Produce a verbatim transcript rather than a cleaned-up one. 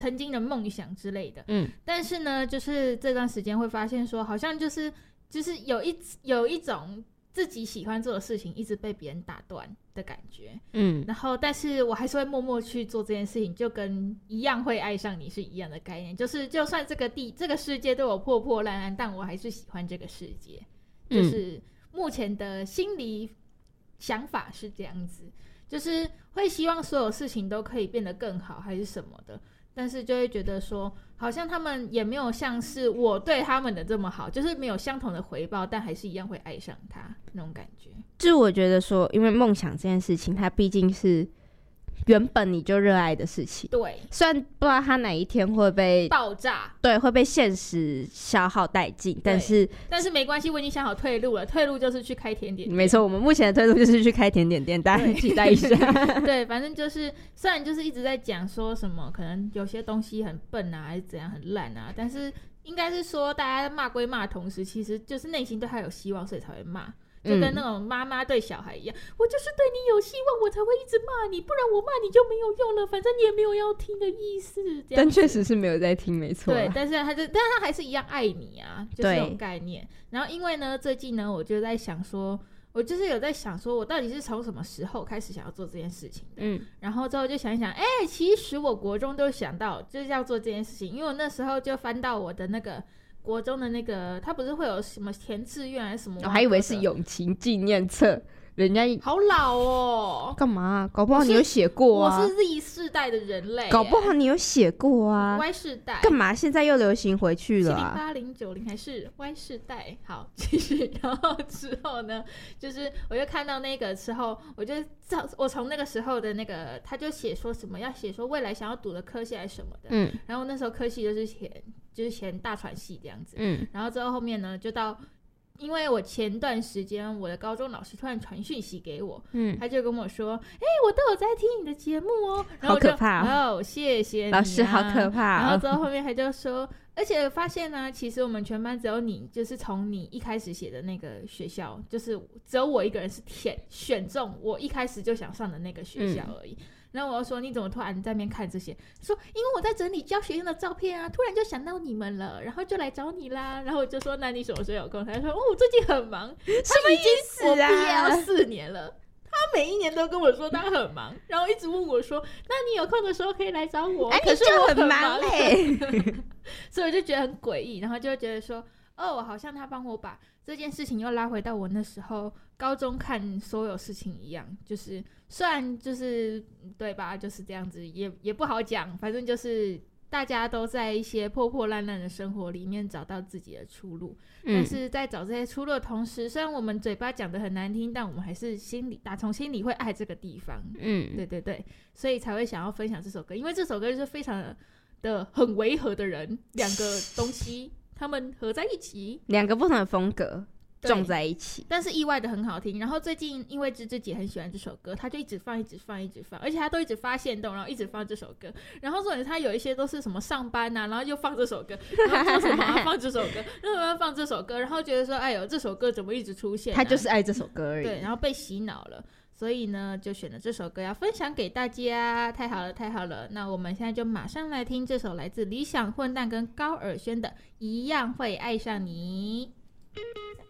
曾经的梦想之类的。 嗯， 但是呢，就是这段时间会发现说，好像就是就是有一有一种自己喜欢做的事情一直被别人打断的感觉。 嗯， 然后但是我还是会默默去做这件事情，就跟一样会爱上你是一样的概念，就是就算这个地这个世界对我破破烂烂，但我还是喜欢这个世界。就是目前的心理想法是这样子，就是会希望所有事情都可以变得更好还是什么的，但是就会觉得说好像他们也没有像是我对他们的这么好，就是没有相同的回报，但还是一样会爱上他那种感觉。 就是我觉得说因为梦想这件事情它毕竟是原本你就热爱的事情， 对， 虽然不知道它哪一天会被爆炸， 对，会被现实消耗殆尽，但是但是没关系，我已经想好退路了，退路就是去开甜点店。 没错，我们目前的退路就是去开甜点店，大家期待一下。 对，反正就是虽然就是一直在讲说什么可能有些东西很笨啊还是怎样很烂啊，但是应该是说大家骂归骂的同时，其实就是内心对他有希望，所以才会骂，就跟那种妈妈对小孩一样、嗯、我就是对你有希望我才会一直骂你，不然我骂你就没有用了，反正你也没有要听的意思。 但确实是没有在听，没错。 对，但是他就但是他还是一样爱你啊，就是这种概念。然后因为呢最近呢我就在想说，我就是有在想说我到底是从什么时候开始想要做这件事情的。嗯，然后之后就想一想，哎、欸，其实我国中都想到就是要做这件事情，因为我那时候就翻到我的那个国中的那个，他不是会有什么填志愿还是什么？我还以为是友情纪念册，人家好老哦。 干嘛、啊？搞不好你有写过啊。 我是 Z 世代的人类、欸， 搞不好你有写过啊。 Y 世代干嘛？现在又流行回去了、啊？ 七零八零九零还是 Y 世代？好，继续。然后之后呢，就是我就看到那个之后，我就我从那个时候的那个，他就写说什么要写说未来想要读的科系还是什么的。嗯。然后那时候科系就是写。就是填大传系这样子。嗯。然后之后后面呢，就到。因为我前段时间我的高中老师突然传讯息给我，嗯，他就跟我说，哎、欸，我都有在听你的节目哦，然后好可怕哦，哦谢谢你、啊、 老师好可怕、哦。 然后之后后面他就说，而且发现呢、啊，其实我们全班只有你，就是从你一开始写的那个学校，就是只有我一个人是填选中我一开始就想上的那个学校而已。嗯，然后我就说你怎么突然在那边看这些？说因为我在整理教学用的照片啊，突然就想到你们了，然后就来找你啦。然后我就说那你什么时候有空？他就说哦，我最近很忙。 什么意思啊？ 我毕业要四年了，他每一年都跟我说他很忙，然后一直问我说那你有空的时候可以来找我。 哎， 可是我很忙哎、 欸，所以我就觉得很诡异，然后就觉得说哦，好像他帮我把这件事情又拉回到我那时候高中看所有事情一样，就是虽然就是对吧，就是这样子，也也不好讲，反正就是大家都在一些破破烂烂的生活里面找到自己的出路。嗯，但是在找这些出路的同时，虽然我们嘴巴讲得很难听，但我们还是心里打从心里会爱这个地方。嗯，对对对，所以才会想要分享这首歌，因为这首歌就是非常的的很违和的人，两个东西他们合在一起， 两个不同的风格撞在一起， 但是意外的很好听。然后最近因为芝芝姐很喜欢这首歌，她就一直放一直放一直放，而且她都一直发限动，然后一直放这首歌。然后重点是她有一些都是什么上班啊，然后又放这首歌，然后做什么、啊、放这首歌，然后放这首歌，然后觉得说哎呦这首歌怎么一直出现、啊、 她就是爱这首歌而已。 对，然后被洗脑了，所以呢就选了这首歌要分享给大家。太好了太好了，那我们现在就马上来听这首来自理想混蛋跟高尔宣的一样会爱上你。